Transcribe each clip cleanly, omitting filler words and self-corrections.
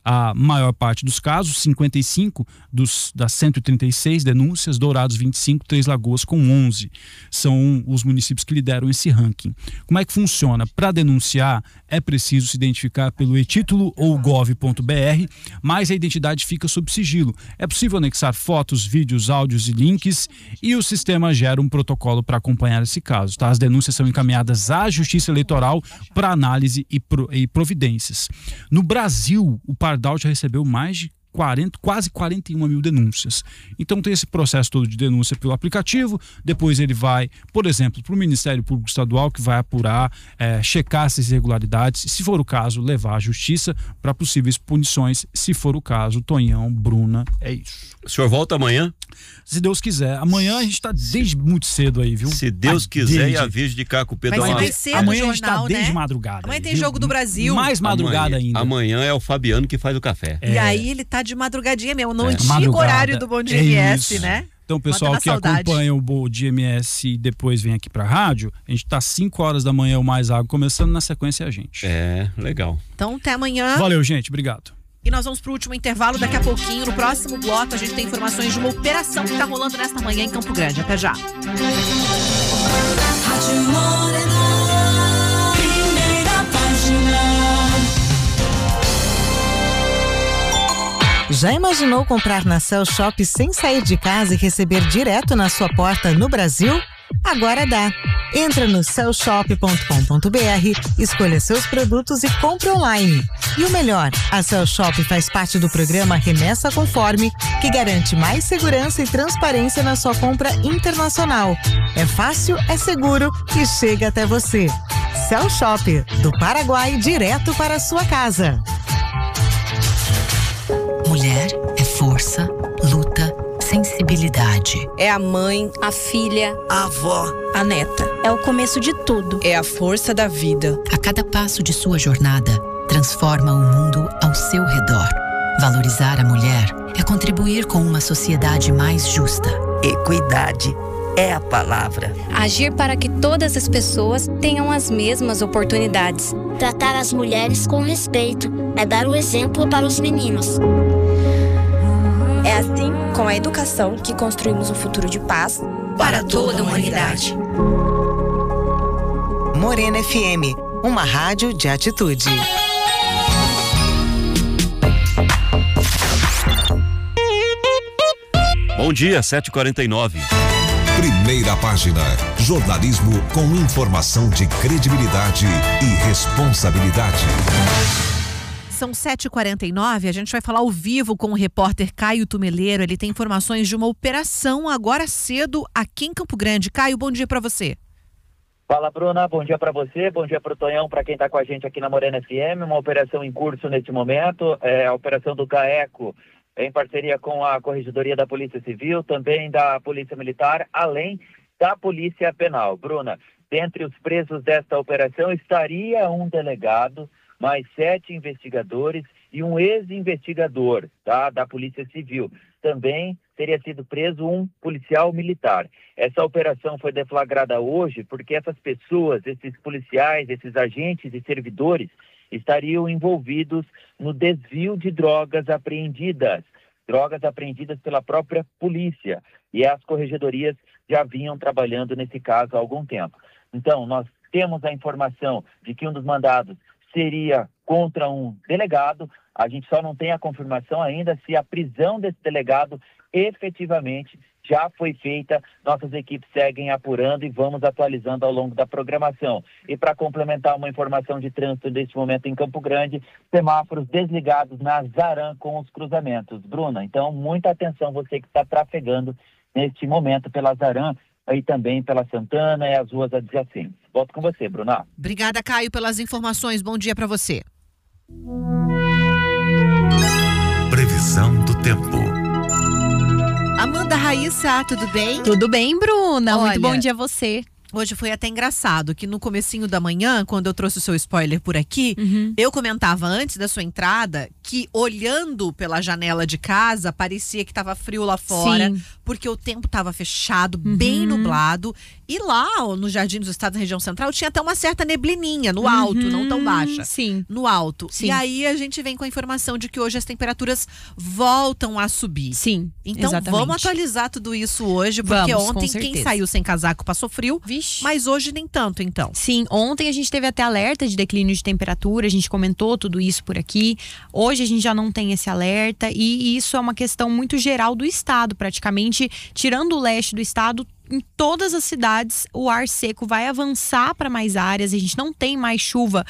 a maior parte dos casos, 55 das 136 denúncias, Dourados 25, Três Lagoas com 11. São os municípios que lideram esse ranking. Como é que funciona? Para denunciar, é preciso se identificar pelo e-título ou gov.br, mas a identidade fica sob sigilo. É possível anexar fotos, vídeos, áudios e links e o sistema gera um protocolo para acompanhar esse caso. Tá? As denúncias são encaminhadas à Justiça Eleitoral para análise e providências. No Brasil, o Pardal já recebeu mais de quase 41 mil denúncias. Então tem esse processo todo de denúncia pelo aplicativo, depois ele vai, por exemplo, para o Ministério Público Estadual, que vai apurar, checar essas irregularidades, e, se for o caso, levar à Justiça para possíveis punições, se for o caso. Tonhão, Bruna, é isso. O senhor volta amanhã? Se Deus quiser. Amanhã a gente está desde muito cedo aí, viu? Se Deus quiser, e avise de cá com o Pedro. Amanhã a gente está desde madrugada. Amanhã tem Jogo do Brasil. Mais madrugada ainda. Amanhã é o Fabiano que faz o café. E aí ele tá de madrugadinha mesmo, no antigo horário do Bom Dia MS, né? Então, o pessoal que acompanha o Bom Dia MS e depois vem aqui pra rádio, a gente tá 5 horas da manhã, o Mais Água, começando na sequência a gente. Legal. Então, até amanhã. Valeu, gente. Obrigado. E nós vamos pro último intervalo daqui a pouquinho. No próximo bloco, a gente tem informações de uma operação que tá rolando nesta manhã em Campo Grande. Até já. Já imaginou comprar na Cell Shop sem sair de casa e receber direto na sua porta no Brasil? Agora dá. Entra no cellshop.com.br, escolha seus produtos e compre online. E o melhor, a Cell Shop faz parte do programa Remessa Conforme, que garante mais segurança e transparência na sua compra internacional. É fácil, é seguro e chega até você. Cell Shop, do Paraguai direto para a sua casa. Mulher é força, luta, sensibilidade. É a mãe, a filha, a avó, a neta. É o começo de tudo. É a força da vida. A cada passo de sua jornada, transforma o mundo ao seu redor. Valorizar a mulher é contribuir com uma sociedade mais justa. Equidade é a palavra. Agir para que todas as pessoas tenham as mesmas oportunidades. Tratar as mulheres com respeito é dar o exemplo para os meninos. É assim, com a educação, que construímos um futuro de paz para toda a humanidade. Morena FM, uma rádio de atitude. Bom dia, 7h49. Primeira página. Jornalismo com informação de credibilidade e responsabilidade. São 7h49, a gente vai falar ao vivo com o repórter Caio Tumeleiro. Ele tem informações de uma operação agora cedo aqui em Campo Grande. Caio, bom dia para você. Fala, Bruna, bom dia para você, bom dia para o Tonhão, para quem está com a gente aqui na Morena FM. Uma operação em curso neste momento, é a operação do GAECO, em parceria com a Corregedoria da Polícia Civil, também da Polícia Militar, além da Polícia Penal. Bruna, dentre os presos desta operação estaria um delegado, mais 7 investigadores e um ex-investigador, tá, da Polícia Civil. Também teria sido preso um policial militar. Essa operação foi deflagrada hoje porque essas pessoas, esses policiais, esses agentes e servidores, estariam envolvidos no desvio de drogas apreendidas pela própria polícia. E as corregedorias já vinham trabalhando nesse caso há algum tempo. Então, nós temos a informação de que um dos mandados seria contra um delegado. A gente só não tem a confirmação ainda se a prisão desse delegado efetivamente já foi feita. Nossas equipes seguem apurando e vamos atualizando ao longo da programação. E para complementar uma informação de trânsito neste momento em Campo Grande, semáforos desligados na Zaran com os cruzamentos. Bruna, então muita atenção você que está trafegando neste momento pela Zaran e também pela Santana e as ruas adjacentes. Volto com você, Bruna. Obrigada, Caio, pelas informações. Bom dia para você. Previsão do tempo. Amanda, Raíssa, tudo bem? Tudo bem, Bruna? Olha, muito bom dia a você. Hoje foi até engraçado que no comecinho da manhã, quando eu trouxe o seu spoiler por aqui, eu comentava antes da sua entrada que olhando pela janela de casa, parecia que estava frio lá fora, porque o tempo estava fechado, bem nublado, E lá, no Jardim dos Estados, na região central, tinha até uma certa neblininha no alto, não tão baixa. Sim. No alto. Sim. E aí a gente vem com a informação de que hoje as temperaturas voltam a subir. Sim, então exatamente. vamos atualizar tudo isso hoje, porque Vamos, ontem com certeza. quem saiu sem casaco passou frio, mas hoje nem tanto, então. Sim, ontem a gente teve até alerta de declínio de temperatura, a gente comentou tudo isso por aqui. Hoje a gente já não tem esse alerta e isso é uma questão muito geral do estado, praticamente tirando o leste do estado. Em todas as cidades, o ar seco vai avançar para mais áreas. A gente não tem mais chuva,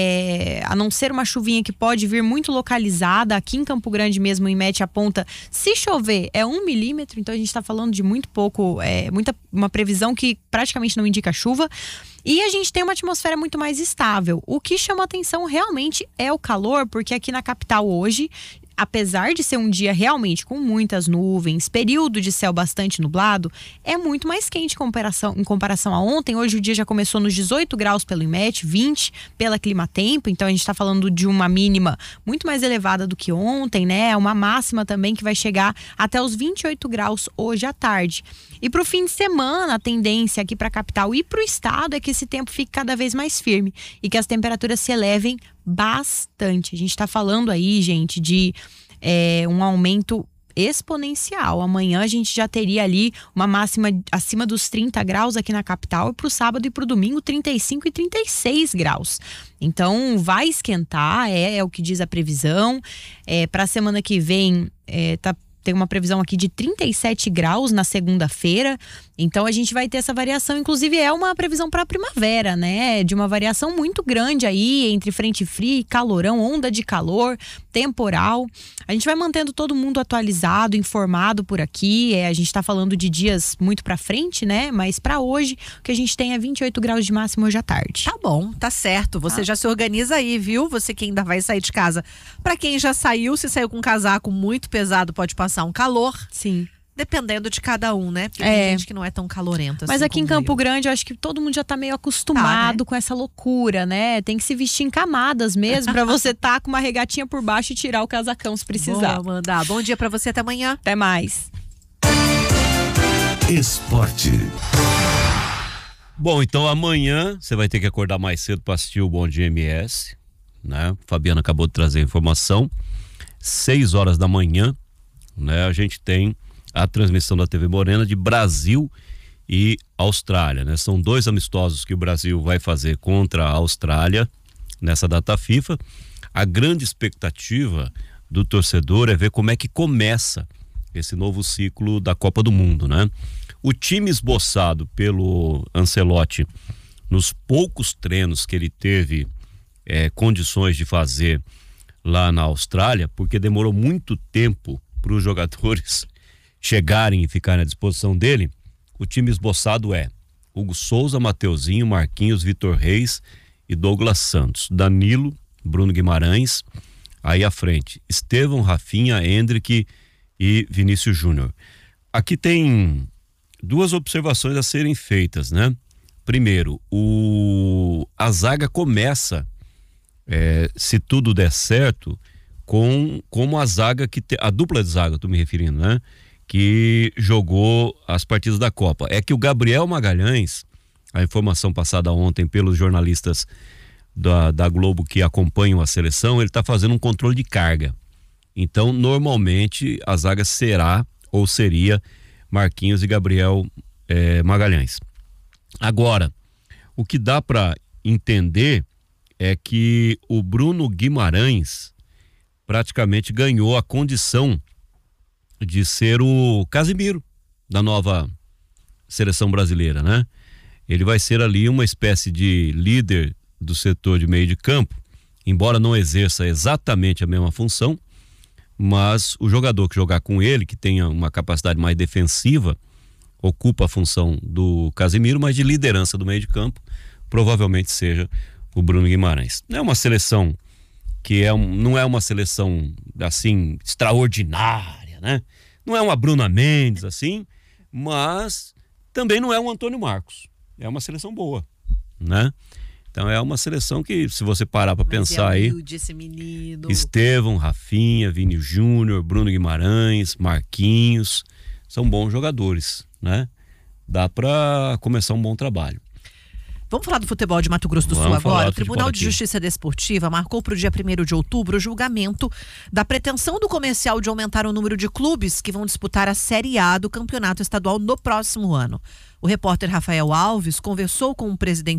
a não ser uma chuvinha que pode vir muito localizada. Aqui em Campo Grande mesmo, o IMET aponta, se chover, é 1 milímetro. Então a gente está falando de muito pouco, uma previsão que praticamente não indica chuva. E a gente tem uma atmosfera muito mais estável. O que chama atenção realmente é o calor, porque aqui na capital hoje, apesar de ser um dia realmente com muitas nuvens, período de céu bastante nublado, é muito mais quente em comparação a ontem. Hoje o dia já começou nos 18 graus pelo IMET, 20 pela Climatempo, então a gente está falando de uma mínima muito mais elevada do que ontem, né? Uma máxima também que vai chegar até os 28 graus hoje à tarde. E para o fim de semana, a tendência aqui para a capital e para o estado é que esse tempo fique cada vez mais firme e que as temperaturas se elevem bastante. A gente está falando aí, gente, de um aumento exponencial. Amanhã a gente já teria ali uma máxima acima dos 30 graus aqui na capital e para o sábado e para o domingo 35 e 36 graus. Então vai esquentar, é o que diz a previsão. Para a semana que vem tem uma previsão aqui de 37 graus na segunda-feira. Então a gente vai ter essa variação, inclusive é uma previsão para a primavera, né? De uma variação muito grande aí entre frente fria e calorão, onda de calor, temporal. A gente vai mantendo todo mundo atualizado, informado por aqui. A gente está falando de dias muito para frente, né? Mas para hoje, o que a gente tem é 28 graus de máximo hoje à tarde. Tá bom, tá certo. Você já se organiza aí, viu? Você que ainda vai sair de casa. Para quem já saiu, se saiu com um casaco muito pesado, pode passar um calor. Sim. Dependendo de cada um, né? Porque tem gente que não é tão calorenta assim. Mas aqui em Campo eu. Grande, eu acho que todo mundo já tá meio acostumado com essa loucura, né? Tem que se vestir em camadas mesmo, pra você tá com uma regatinha por baixo e tirar o casacão se precisar. Boa, Amanda. Bom dia pra você, até amanhã. Até mais. Esporte. Bom, então amanhã você vai ter que acordar mais cedo para assistir o Bom Dia MS, né? Fabiana acabou de trazer a informação. 6 horas da manhã, né? A gente tem a transmissão da TV Morena de Brasil e Austrália, né? São 2 amistosos que o Brasil vai fazer contra a Austrália nessa data FIFA. A grande expectativa do torcedor é ver como é que começa esse novo ciclo da Copa do Mundo, né? O time esboçado pelo Ancelotti nos poucos treinos que ele teve condições de fazer lá na Austrália, porque demorou muito tempo para os jogadores chegarem e ficarem à disposição dele. O time esboçado é Hugo Souza, Mateuzinho, Marquinhos, Vitor Reis e Douglas Santos, Danilo, Bruno Guimarães, aí à frente Estevão, Rafinha, Endrick e Vinícius Júnior. Aqui tem 2 observações a serem feitas, né? Primeiro, a zaga começa, se tudo der certo, como a zaga a dupla de zaga, estou me referindo, né? Que jogou as partidas da Copa. É que o Gabriel Magalhães, a informação passada ontem pelos jornalistas da Globo que acompanham a seleção, ele está fazendo um controle de carga. Então, normalmente, a zaga será ou seria Marquinhos e Gabriel Magalhães. Agora, o que dá para entender é que o Bruno Guimarães praticamente ganhou a condição de ser o Casimiro da nova seleção brasileira, né? Ele vai ser ali uma espécie de líder do setor de meio de campo, embora não exerça exatamente a mesma função, mas o jogador que jogar com ele, que tenha uma capacidade mais defensiva, ocupa a função do Casimiro, mas de liderança do meio de campo, provavelmente seja o Bruno Guimarães. Não é uma seleção que não é uma seleção assim extraordinária, né? Não é uma Bruna Mendes assim, mas também não é um Antônio Marcos. É uma seleção boa, né? Então é uma seleção que, se você parar para pensar aí, esse menino. Estevão, Rafinha, Vini Júnior, Bruno Guimarães, Marquinhos, são bons jogadores, né? dá para começar um bom trabalho. Vamos falar do futebol de Mato Grosso do Sul agora. O Tribunal de Justiça Desportiva marcou para o dia 1º de outubro o julgamento da pretensão do Comercial de aumentar o número de clubes que vão disputar a Série A do Campeonato Estadual no próximo ano. O repórter Rafael Alves conversou com o presidente